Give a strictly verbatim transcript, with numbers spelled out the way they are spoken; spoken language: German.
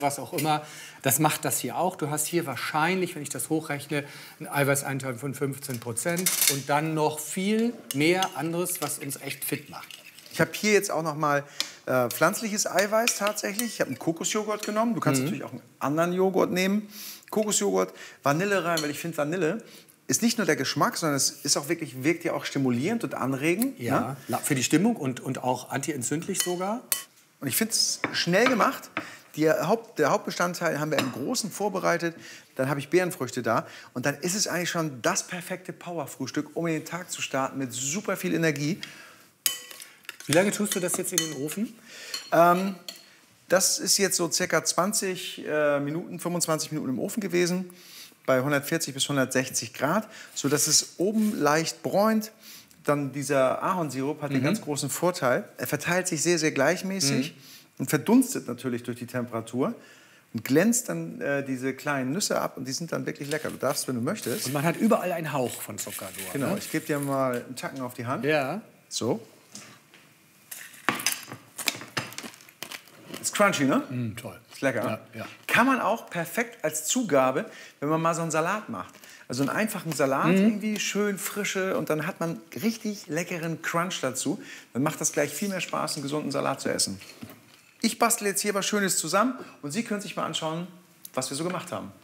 was auch immer. Das macht das hier auch. Du hast hier wahrscheinlich, wenn ich das hochrechne, einen Eiweißanteil von fünfzehn Prozent und dann noch viel mehr anderes, was uns echt fit macht. Ich habe hier jetzt auch noch mal äh, pflanzliches Eiweiß tatsächlich. Ich habe einen Kokosjoghurt genommen. Du kannst mhm. natürlich auch einen anderen Joghurt nehmen. Kokosjoghurt, Vanille rein, weil ich finde, Vanille ist nicht nur der Geschmack, sondern es ist auch wirklich, wirkt ja auch stimulierend und anregend. Ja, ne? Für die Stimmung und, und auch antientzündlich sogar. Und ich finde es schnell gemacht. Die Haupt, der Hauptbestandteil haben wir im Großen vorbereitet. Dann habe ich Beerenfrüchte da. Und dann ist es eigentlich schon das perfekte Powerfrühstück, um in den Tag zu starten mit super viel Energie. Wie lange tust du das jetzt in den Ofen? Ähm, das ist jetzt so circa zwanzig äh, Minuten, fünfundzwanzig Minuten im Ofen gewesen. Bei hundertvierzig bis hundertsechzig Grad, sodass es oben leicht bräunt. Dann dieser Ahornsirup hat mhm. den ganz großen Vorteil. Er verteilt sich sehr, sehr gleichmäßig. Mhm. Und verdunstet natürlich durch die Temperatur und glänzt dann äh, diese kleinen Nüsse ab und die sind dann wirklich lecker. Du darfst, wenn du möchtest. Und man hat überall einen Hauch von Zucker durch. Genau, ne? Ich gebe dir mal einen Tacken auf die Hand. Ja. So. Ist crunchy, ne? Mm, toll. Ist lecker. Ja, ja. Kann man auch perfekt als Zugabe, wenn man mal so einen Salat macht. Also einen einfachen Salat, mhm. irgendwie schön frische und dann hat man richtig leckeren Crunch dazu. Dann macht das gleich viel mehr Spaß, einen gesunden Salat zu essen. Ich bastle jetzt hier was Schönes zusammen und Sie können sich mal anschauen, was wir so gemacht haben.